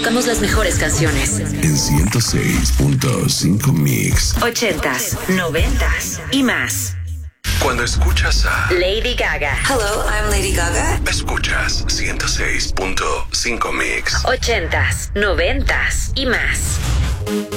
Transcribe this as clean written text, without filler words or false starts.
colocamos las mejores canciones. En 106.5 Mix. 80s, 90s y más. Cuando escuchas a Lady Gaga. Hello, I'm Lady Gaga. escuchas 106.5 Mix. 80s, 90s y más.